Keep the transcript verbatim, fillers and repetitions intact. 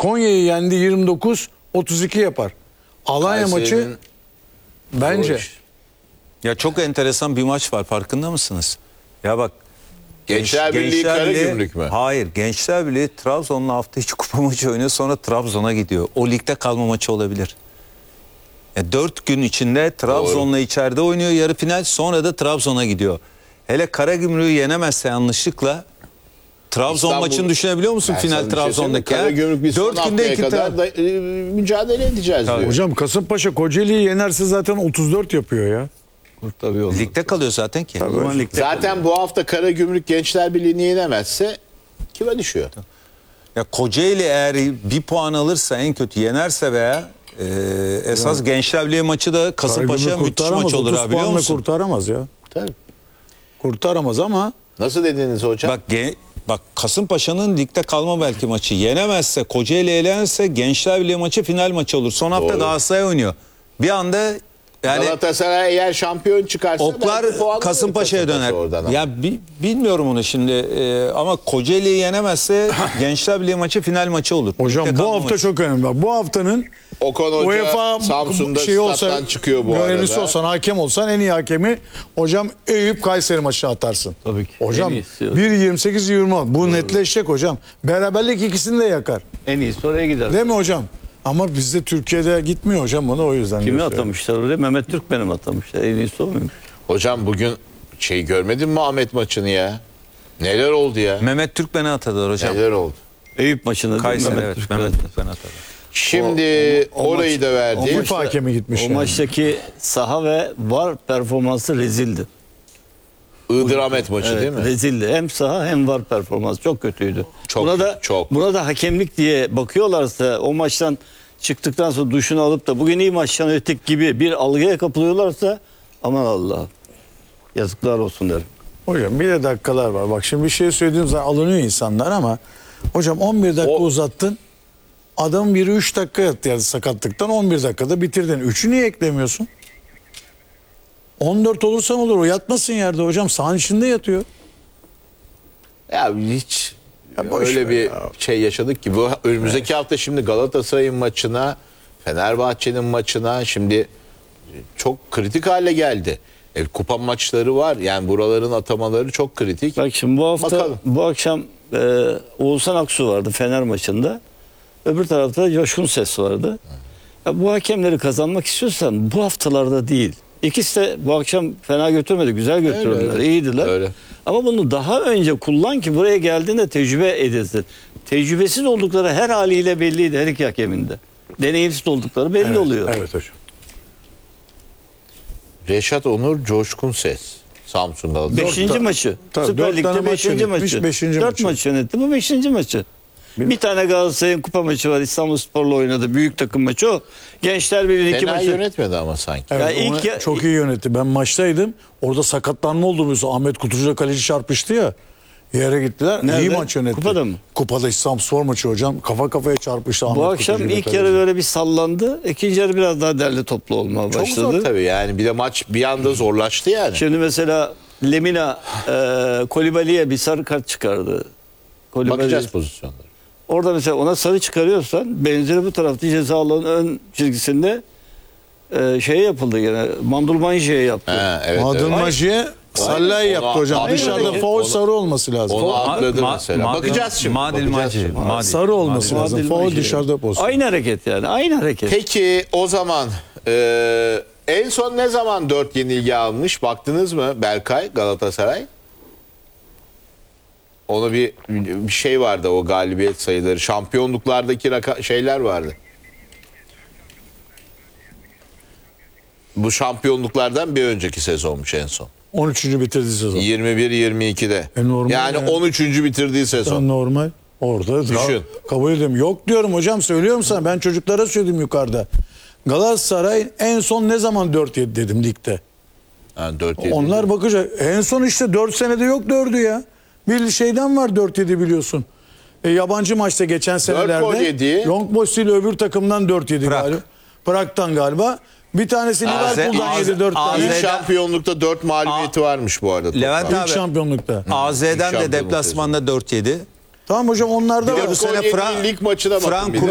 Konya'yı yendi yirmi dokuz otuz iki yapar. Alanya maçı bence. Ya çok enteresan bir maç var, farkında mısınız? Ya bak, Gençler Birliği Karagümrük mü? Hayır, Gençler Birliği Trabzon'la hafta içi kupa maçı oynuyor, sonra Trabzon'a gidiyor. O ligde kalma maçı olabilir. Ya dört gün içinde Trabzon'la içeride oynuyor yarı final, sonra da Trabzon'a gidiyor. Hele Karagümrük'ü yenemezse yanlışlıkla Trabzon İstanbul, maçını düşünebiliyor musun final Trabzon'daki? Şey Karagümrük biz dört günde iki kadar da, e, mücadele edeceğiz diyor. Hocam Kasımpaşa Kocaeli'yi yenerse zaten otuz dört yapıyor ya. Tabii ligde kalıyor zaten ki. Tabii. Zaten bu hafta Karagümrük Gençler Birliği'ni yenemezse kime düşüyor? Ya Kocaeli eğer bir puan alırsa, en kötü yenerse veya e, esas ya, Gençler Birliği maçı da Kasımpaşa müthiş maç olur abi, biliyor musun? Kurtaramaz ya. Tabii. Kurtaramaz ama. Nasıl dediniz hocam? Bak, ge, bak Kasımpaşa'nın ligde kalma belki maçı. Yenemezse, Kocaeli elenirse Gençler Birliği maçı final maçı olur. Son hafta Galatasaray oynuyor. Bir anda yani Galatasaray eğer şampiyon çıkarsa oklar Kasımpaşa'ya döner. Ya bi, bilmiyorum onu şimdi e, ama Kocaeli'yi yenemezse Gençler Birliği maçı final maçı olur. Hocam ligde bu hafta maçı çok önemli. Bak, bu haftanın Okan Hoca UEFA Samsun'da şey olsa, stat'tan çıkıyor bu görevlisi arada. olsan, hakem olsan en iyi hakemi hocam Eyüp Kayseri maçı atarsın. Tabii ki. Hocam bir yirmi sekiz yirmi bu Doğru. netleşecek hocam. Beraberlik ikisini de yakar. En iyisi oraya gider. Değil mi hocam? Ama bizde Türkiye'de gitmiyor hocam onu, o yüzden. Kimi atamışlar oraya? Mehmet Türk benim atamışlar. En iyisi o muymuş? Hocam bugün şey görmedin mi Ahmet maçını ya? Neler oldu ya? Mehmet Türk beni atadı hocam. Neler oldu? Eyüp maçını Kayseri, Mehmet evet, Türk Mehmet atadı. Türk beni atadı. Şimdi o, o, o orayı maç, da verdi. FIFA hakemi gitmiş. O yani. maçtaki saha ve VAR performansı rezildi. Iğdır Ahmet maçı Evet, değil mi? rezildi. Hem saha hem VAR performansı çok kötüydü. Çok, buna da çok. buna da hakemlik diye bakıyorlarsa, o maçtan çıktıktan sonra duşunu alıp da bugün iyi maçtan ötek gibi bir algıya kapılıyorlarsa, aman Allah, yazıklar olsun derim. Hocam bir de dakikalar var. Bak şimdi bir şey söylediğim zaman alınıyor insanlar ama hocam on bir dakika O... uzattın. Adam biri üç dakika yattı yani sakatlıktan, on bir dakikada bitirdin. üçü niye eklemiyorsun? on dört olursa olur, o yatmasın yerde hocam, sahanın içinde yatıyor. Ya hiç Ya öyle bir ya. şey yaşadık ki bu önümüzdeki hafta şimdi Galatasaray'ın maçına, Fenerbahçe'nin maçına şimdi çok kritik hale geldi. E, kupa maçları var. Yani buraların atamaları çok kritik. Bak şimdi bu hafta, Bakalım. bu akşam e, Oğuzhan Aksu vardı Fener maçında. Öbür tarafta Coşkun Ses vardı. Ya bu hakemleri kazanmak istiyorsan bu haftalarda değil. İkisi de bu akşam fena götürmedi. Güzel götürdüler. Öyle, öyle. İyiydiler. Öyle. Ama bunu daha önce kullan ki buraya geldiğinde tecrübe edilsin. Tecrübesiz oldukları her haliyle belliydi her iki hakeminde. Deneyimsiz oldukları belli Evet, oluyor. evet hocam. Reşat Onur, Coşkun Ses. Samsun Galatasaray. Beşinci Dört- maçı. tabii, Süper dört Lig'de tane maç beşinci yönetmiş, maçı. beşinci Dört maçı. maç yönetti. Bu beşinci maçı. Bir, bir tane Galatasaray'ın kupa maçı var. İstanbulspor'la oynadı. Büyük takım maçı o. Gençler Birliği iki Fena maçı. yönetmedi ama sanki. Evet, Ya onu ilk ya- çok iyi yönetti. Ben maçtaydım. Orada sakatlanma oldu mesela. Ahmet Kutucu'da kaleci çarpıştı ya. Yere gittiler. Nerede? İyi maç yönetti. Kupada mı? Kupada İstanbulspor maçı hocam. Kafa kafaya çarpıştı Ahmet Bu akşam Kutucu'yla ilk kaleci. yarı böyle bir sallandı. İkinci yarı biraz daha derli toplu olmaya Çok başladı. zor tabii yani. Bir de maç bir anda zorlaştı yani. Şimdi mesela Lemina e, Kolibali'ye bir sarı kart çıkardı. Kolibali. Bakacağız pozisyonlara. Orada mesela ona sarı çıkarıyorsan benzeri bu tarafta ceza alanının ön çizgisinde e, şey yapıldı gene. Mandulmanji'ye yaptı. Ha, evet, Madın evet. Maji'ye Sallay Onu- yaptı hocam. onu- Dışarıda onu- faul onu- sarı olması lazım. Onu Faul- atladı Ma- mesela. Madil- Bakacağız şimdi. Madil bakacağız Maci, şimdi. Madil. sarı olması Madil lazım. Faul Maji. dışarıda pozisyon. Aynı hareket yani. Aynı hareket. Peki o zaman e, en son ne zaman dört yenilgi almış? Baktınız mı Berkay Galatasaray? Onu bir, bir şey vardı, o galibiyet sayıları. Şampiyonluklardaki raka- şeyler vardı. Bu şampiyonluklardan bir önceki sezonmuş en son. on üçüncü bitirdi sezon. yirmi bir yirmi ikide. E normal yani ya. on üçüncü bitirdiği sezon. Normal. Orada Düşün. kabul ediyorum. Yok diyorum hocam, söylüyorum sana. Ben çocuklara söyledim yukarıda. Galatasaray en son ne zaman dört yedi dedim ligde. Yani dört yedi. Onlar bakacak. En son işte dört senede yok dördü ya. Bir şeyden var dört yedi biliyorsun. E, yabancı maçta geçen senelerde. gol yedi. Young Boys ile öbür takımdan dört yedi Prag. galiba. Prag'tan galiba. Bir tanesi Az- Liverpool'dan Az- yedi dört Az- tane. İlk Azeden- şampiyonlukta dört mağlubiyeti varmış bu arada. toplam. Levent İlk abi şampiyonlukta. A Z'den de Şampiyonluk deplasmanda dört yedi. Tamam hocam, onlarda Bir de var. bu sene Fran- lig maçına bakın Frank bir de.